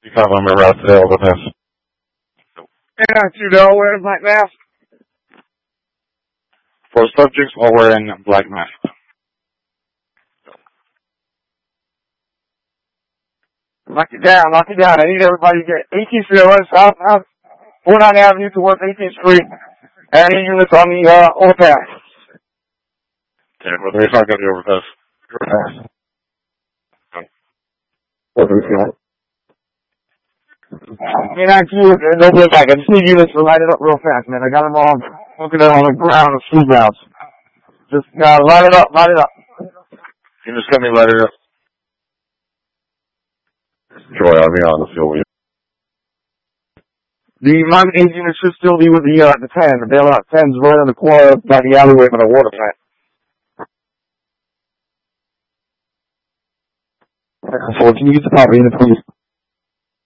You can't remember right there over this. Yeah, you know, wear a black mask. For subjects all wearing black masks. Lock it down. I need everybody to get 18th Street South, 49th Avenue towards 18th Street. And any units on the overpass. Okay, well, there's not going to be overpass. Overpass. What do we got? And I do, no way back. I just need units to light it up real fast, man. I got them all looking at on the ground, the school grounds. Just light it up. You just got me light it up. Joy, I'll be honest with you. The Market 8 unit should still be with the 10. The bailout 10's right on the corner by the alleyway by the water plant. So can you use the proper unit, please?